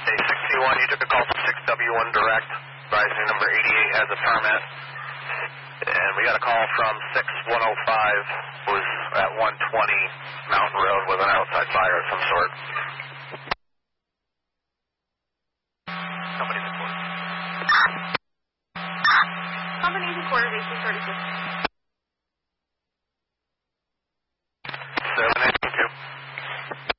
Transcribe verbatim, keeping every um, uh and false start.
Hey, six two one, you took a call from six W one Direct, rising number eighty-eight has a permit. And we got a call from six one oh five, who's at one twenty Mountain Road with an outside fire of some sort. Company's in quarter. Company's in quarter, eighteen thirty-six.